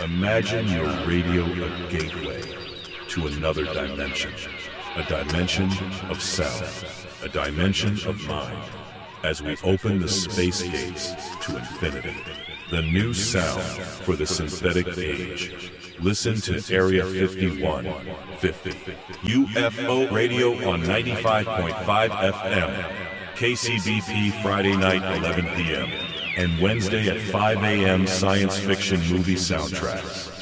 Imagine your radio a gateway to another dimension. A dimension of sound. A dimension of mind. As we open the space gates to infinity. The new sound for the synthetic age. Listen to Area 5150. UFO Radio on 95.5 FM. KCBP Friday night 11 p.m. and Wednesday at 5 a.m. science fiction movie soundtracks.